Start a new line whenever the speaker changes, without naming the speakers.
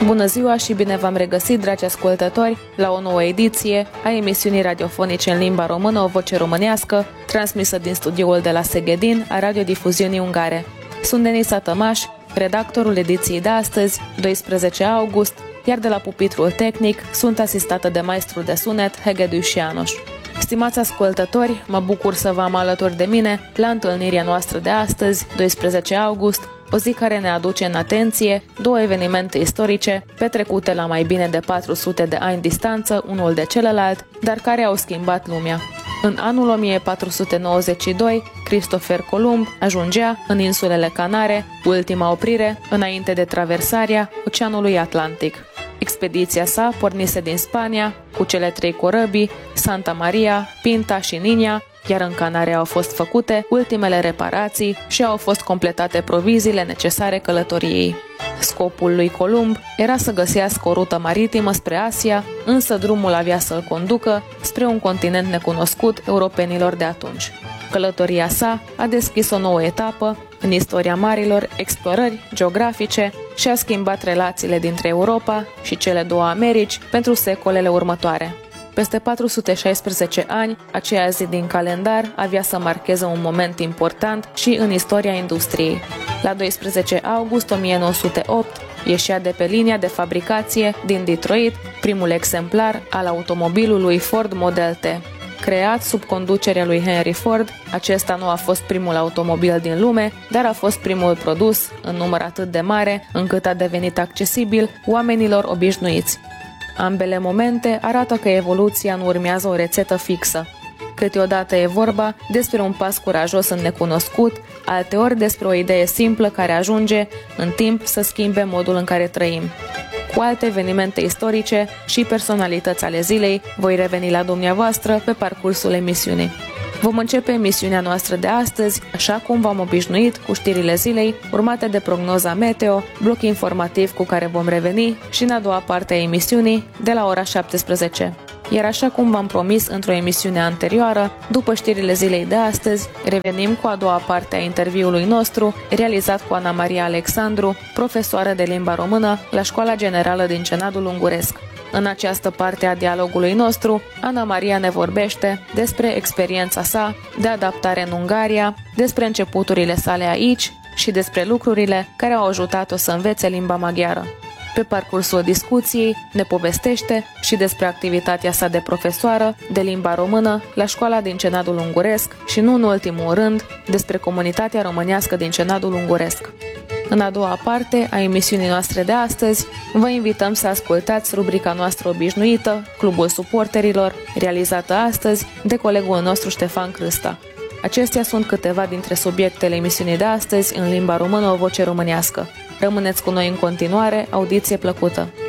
Bună ziua și bine v-am regăsit, dragi ascultători, la o nouă ediție a emisiunii radiofonice în limba română, O Voce Românească, transmisă din studioul de la Seghedin a radiodifuziunii ungare. Sunt Denisa Tămaș, redactorul ediției de astăzi, 12 august, iar de la pupitrul tehnic sunt asistată de maestrul de sunet, Hegedui Șianoș. Stimați ascultători, mă bucur să vă am alături de mine la întâlnirea noastră de astăzi, 12 august, o zi care ne aduce în atenție două evenimente istorice petrecute la mai bine de 400 de ani distanță unul de celălalt, dar care au schimbat lumea. În anul 1492, Cristofer Columb ajungea în insulele Canare, ultima oprire înainte de traversarea Oceanului Atlantic. Expediția sa pornise din Spania cu cele 3 corăbii, Santa Maria, Pinta și Niña, iar în Canare au fost făcute ultimele reparații și au fost completate proviziile necesare călătoriei. Scopul lui Columb era să găsească o rută maritimă spre Asia, însă drumul avea să-l conducă spre un continent necunoscut europenilor de atunci. Călătoria sa a deschis o nouă etapă în istoria marilor explorări geografice și a schimbat relațiile dintre Europa și cele două Americi pentru secolele următoare. Peste 416 ani, aceea zi din calendar avea să marcheze un moment important și în istoria industriei. La 12 august 1908 ieșea de pe linia de fabricație din Detroit primul exemplar al automobilului Ford Model T. Creat sub conducerea lui Henry Ford, acesta nu a fost primul automobil din lume, dar a fost primul produs în număr atât de mare încât a devenit accesibil oamenilor obișnuiți. Ambele momente arată că evoluția nu urmează o rețetă fixă. Câteodată e vorba despre un pas curajos în necunoscut, alteori despre o idee simplă care ajunge în timp să schimbe modul în care trăim. Cu alte evenimente istorice și personalități ale zilei, voi reveni la dumneavoastră pe parcursul emisiunii. Vom începe emisiunea noastră de astăzi, așa cum v-am obișnuit, cu știrile zilei, urmate de prognoza meteo, bloc informativ cu care vom reveni și în a doua parte a emisiunii, de la ora 17. Iar așa cum v-am promis într-o emisiune anterioară, după știrile zilei de astăzi, revenim cu a doua parte a interviului nostru, realizat cu Ana Maria Alexandru, profesoară de limba română la Școala Generală din Cenadul Unguresc. În această parte a dialogului nostru, Ana Maria ne vorbește despre experiența sa de adaptare în Ungaria, despre începuturile sale aici și despre lucrurile care au ajutat-o să învețe limba maghiară. Pe parcursul discuției ne povestește și despre activitatea sa de profesoară de limba română la Școala din Cenadul Unguresc și, nu în ultimul rând, despre comunitatea românească din Cenadul Unguresc. În a doua parte a emisiunii noastre de astăzi, vă invităm să ascultați rubrica noastră obișnuită, Clubul Suporterilor, realizată astăzi de colegul nostru Ștefan Crâsta. Acestea sunt câteva dintre subiectele emisiunii de astăzi în limba română, O Voce Românească. Rămâneți cu noi în continuare, audiție plăcută!